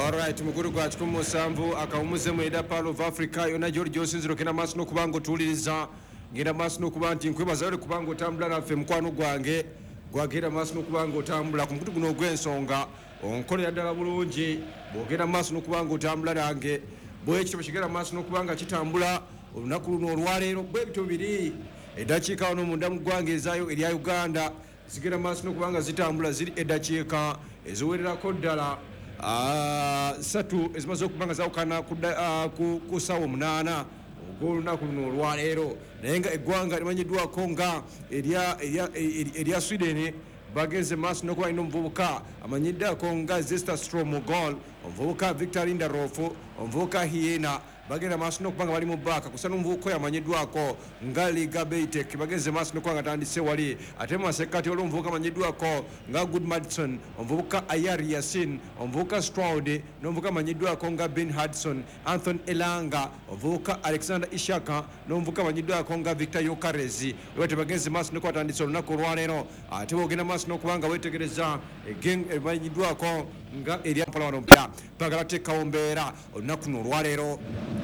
Alright, mukuru gwa 17 akawumuze mu Eda Pearl of Africa yona George osinziro kena maso no kubango tuliriza ngenda maso no kubanti nkwebaza ole kubango tambula naffe mukwano gwange gwagera maso no kubango tambula ku mukutu guno gwensonga onkolera ddala bulungi bwogera maso no kubango tambula nange bwe kitabo kigera maso no kubanga kitambula olunaku luno olwaleero bwe bito biri eddakiika ono munda mu ggwanga ezaayo erya Uganda zigera maso no kubanga zitambula ziri eddakiika eziwererako ddala satu ezimaze okubanga zawukana ku ssaawa 8 ogw'olunaku luno olwaleero naye nga eggwanga limanyiddwako nga erya Sweden bagenze maaso n'okuba alina omuvubuka amanyiddako nga Zesta Stromogol, omuvubuka Victor Lindelof, omuvubuka Hiena bagenda maaso n'okuba nga bali mu bbaaka kusa n'omuvubuka oyo amanyiddwako nga Liga Beitek bagenze maaso n'okuba nga tandise wali ate mu masekkati waliwo omuvubuka amanyiddwako nga Good Madison, omuvubuka Ayari Yasin, omuvubuka Stroud n'omuvubuka amanyiddwako nga Ben Hudson, Anthony Elanga, omuvubuka Alexander Ishaka n'omuvubuka amanyiddwako nga Victor Yokarezi wete bagenze maaso n'okuba tandise olunaku olwaleero ate bwogenda maaso n'okuba nga weetegereza egeng emanyiddwako nga erya mpala wano mpya bagala teekawo mbeera olunaku luno olwaleero